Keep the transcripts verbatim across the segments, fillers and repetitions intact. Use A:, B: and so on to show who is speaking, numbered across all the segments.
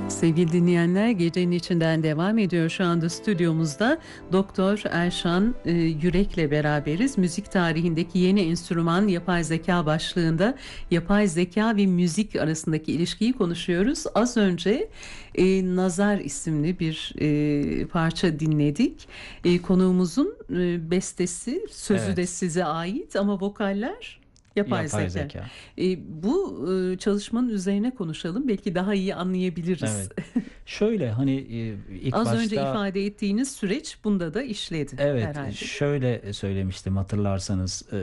A: Sevgili dinleyenler, gecenin içinden devam ediyor. Şu anda stüdyomuzda Doktor Erşan e, Yürek'le beraberiz. Müzik tarihindeki yeni enstrüman yapay zeka başlığında yapay zeka ve müzik arasındaki ilişkiyi konuşuyoruz. Az önce e, Nazar isimli bir e, parça dinledik. E, konuğumuzun e, bestesi, sözü
B: Evet.
A: de size ait ama vokaller yapay,
B: Yapay
A: zeka.
B: zeka.
A: E, bu e, çalışmanın üzerine konuşalım. Belki daha iyi anlayabiliriz.
B: Evet. Şöyle hani e, ilk
A: Az
B: başta
A: önce ifade ettiğiniz süreç bunda da işledi
B: evet
A: herhalde.
B: şöyle söylemiştim hatırlarsanız e,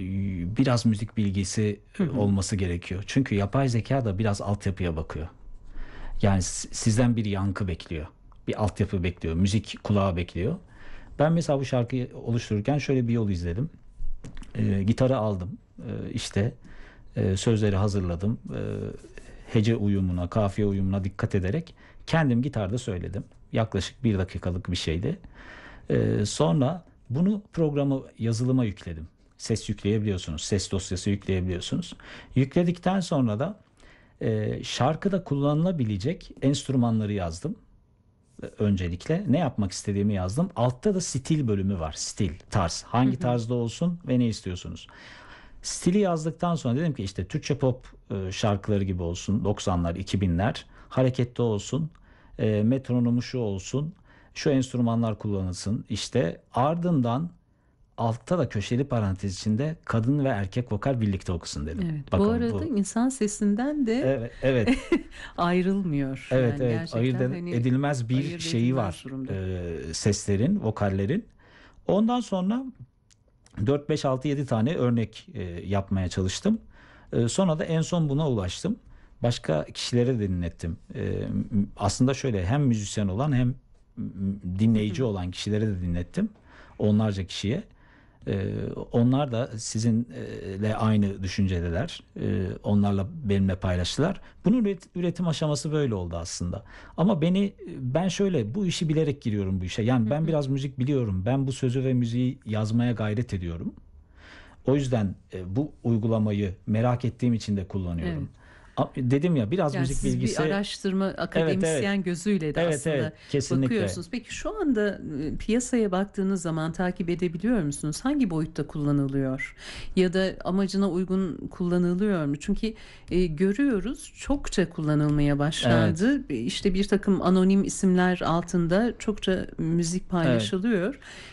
B: biraz müzik bilgisi
A: Hı hı.
B: olması gerekiyor. Çünkü yapay zeka da biraz altyapıya bakıyor. Yani s- sizden bir yankı bekliyor. Bir altyapı bekliyor. Müzik kulağı bekliyor. Ben mesela bu şarkıyı oluştururken şöyle bir yol izledim. E, gitarı aldım. E, işte e, sözleri hazırladım. E, hece uyumuna, kafiye uyumuna dikkat ederek kendim gitarda söyledim. Yaklaşık bir dakikalık bir şeydi. E, sonra bunu programı yazılıma yükledim. Ses yükleyebiliyorsunuz. Ses dosyası yükleyebiliyorsunuz. Yükledikten sonra da e, şarkıda kullanılabilecek enstrümanları yazdım. Öncelikle ne yapmak istediğimi yazdım. Altta da stil bölümü var. Stil, tarz. Hangi tarzda olsun ve ne istiyorsunuz? Stili yazdıktan sonra dedim ki işte Türkçe pop e, şarkıları gibi olsun. doksanlar, iki binler. Hareketli olsun. E, metronomu şu olsun. Şu enstrümanlar kullanılsın. İşte ardından altta da köşeli parantez içinde kadın ve erkek vokal birlikte okusun dedim.
A: Evet. Bu
B: Bakın
A: arada
B: bu.
A: insan sesinden de
B: Evet, evet.
A: ayrılmıyor.
B: Evet,
A: Yani
B: evet,
A: gerçekten
B: ayırt
A: hani
B: edilmez bir
A: ayırt
B: şeyi
A: edilmez
B: var
A: durumda.
B: e, seslerin, vokallerin. Ondan sonra dört beş altı yedi tane örnek e, yapmaya çalıştım. E, sonra da en son buna ulaştım. Başka kişilere de dinlettim. E, m- aslında şöyle hem müzisyen olan hem m- dinleyici olan kişilere de dinlettim. Onlarca kişiye. Ee, onlar da sizinle aynı düşüncedeler. Ee, onlarla benimle paylaştılar. Bunun üret- üretim aşaması böyle oldu aslında. Ama beni ben şöyle bu işi bilerek giriyorum bu işe. Yani ben biraz müzik biliyorum. Ben bu sözü ve müziği yazmaya gayret ediyorum. O yüzden e, bu uygulamayı merak ettiğim için de
A: Evet.
B: kullanıyorum. A- Dedim ya biraz
A: Yani
B: müzik
A: siz bir
B: bilgisi.
A: araştırma
B: Evet, evet.
A: akademisyen gözüyle de
B: Evet, evet,
A: aslında
B: kesinlikle.
A: bakıyorsunuz. Peki şu anda e, piyasaya baktığınız zaman takip edebiliyor musunuz? Hangi boyutta kullanılıyor? Ya da amacına uygun kullanılıyor mu? Çünkü e, görüyoruz çokça kullanılmaya
B: Evet.
A: başlandı. İşte bir takım anonim isimler altında çokça müzik
B: Evet.
A: paylaşılıyor.